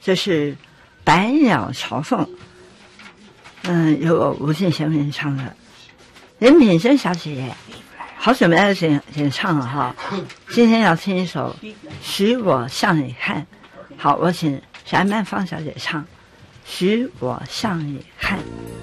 这是《百鸟朝凤》，由吴敬贤演唱的。林敏珍小姐，好久没来演唱了哈，今天要听一首《许我向你看》。好，我请翟曼芳小姐唱《许我向你看》。